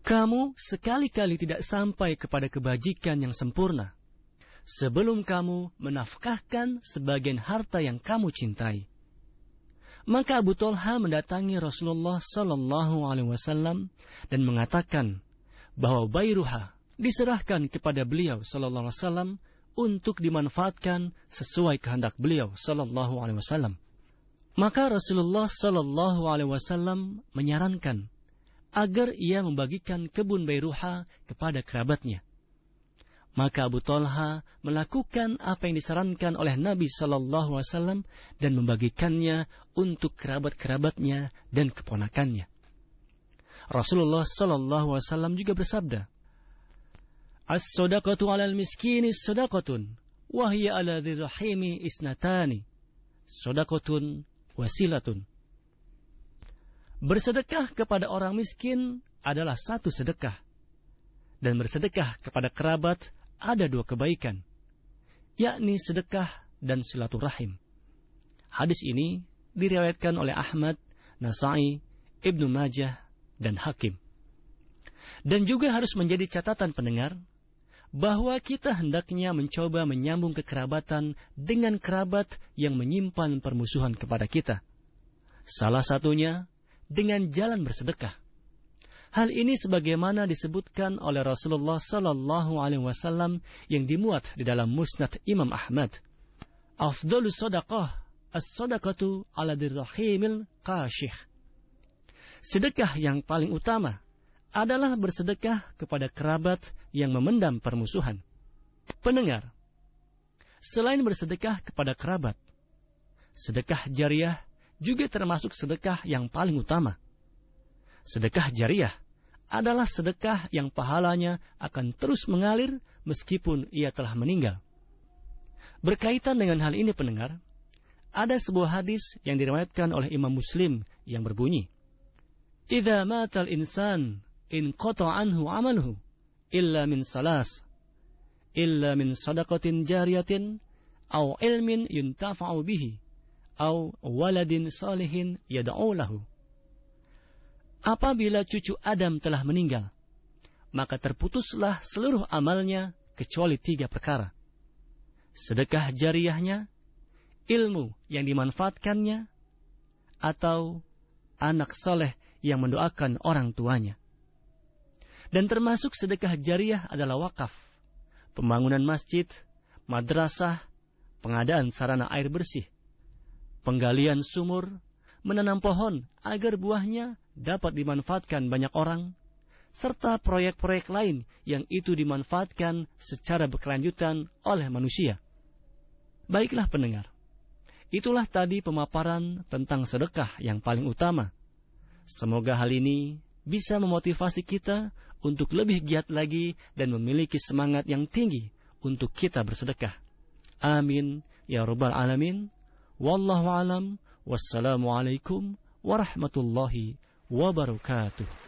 Kamu sekali-kali tidak sampai kepada kebajikan yang sempurna sebelum kamu menafkahkan sebagian harta yang kamu cintai. Maka Abu Thalha mendatangi Rasulullah Sallallahu Alaihi Wasallam dan mengatakan bahwa Bayruha diserahkan kepada beliau Sallallahu Alaihi Wasallam untuk dimanfaatkan sesuai kehendak beliau Sallallahu Alaihi Wasallam. Maka Rasulullah Sallallahu Alaihi Wasallam menyarankan agar ia membagikan kebun Bayruha kepada kerabatnya. Maka Abu Thalha melakukan apa yang disarankan oleh Nabi Sallallahu Alaihi Wasallam dan membagikannya untuk kerabat-kerabatnya dan keponakannya. Rasulullah Sallallahu Alaihi Wasallam juga bersabda, "As-sadaqatu 'alal miskini sadaqatun, wa hiya 'ala dzir rahimi isnatani, sadaqatun wasilatun." Bersedekah kepada orang miskin adalah satu sedekah, dan bersedekah kepada kerabat ada dua kebaikan, yakni sedekah dan silaturahim. Hadis ini diriwayatkan oleh Ahmad, Nasa'i, Ibnu Majah, dan Hakim. Dan juga harus menjadi catatan pendengar, bahwa kita hendaknya mencoba menyambung kekerabatan dengan kerabat yang menyimpan permusuhan kepada kita. Salah satunya dengan jalan bersedekah. Hal ini sebagaimana disebutkan oleh Rasulullah Sallallahu Alaihi Wasallam yang dimuat di dalam Musnad Imam Ahmad. Afdhalu sadaqah as-sadaqatu 'ala dzir-rahimil qashih. Sedekah yang paling utama adalah bersedekah kepada kerabat yang memendam permusuhan. Pendengar, selain bersedekah kepada kerabat, sedekah jariah juga termasuk sedekah yang paling utama. Sedekah jariah adalah sedekah yang pahalanya akan terus mengalir meskipun ia telah meninggal. Berkaitan dengan hal ini pendengar, ada sebuah hadis yang diriwayatkan oleh Imam Muslim yang berbunyi, "Idza matal insan inqata anhu amaluhu illa min salas, illa min sadaqatin jariyatin aw ilmin yuntafa'u bihi aw waladin salihin yad'u lahu." Apabila cucu Adam telah meninggal, maka terputuslah seluruh amalnya kecuali 3 perkara. Sedekah jariahnya, ilmu yang dimanfaatkannya, atau anak saleh yang mendoakan orang tuanya. Dan termasuk sedekah jariah adalah wakaf, pembangunan masjid, madrasah, pengadaan sarana air bersih, penggalian sumur, menanam pohon agar buahnya dapat dimanfaatkan banyak orang, serta proyek-proyek lain yang itu dimanfaatkan secara berkelanjutan oleh manusia. Baiklah pendengar, itulah tadi pemaparan tentang sedekah yang paling utama. Semoga hal ini bisa memotivasi kita untuk lebih giat lagi dan memiliki semangat yang tinggi untuk kita bersedekah. Amin ya rabbal alamin. Wallahu alam. Wassalamualaikum warahmatullahi wabarakatuh.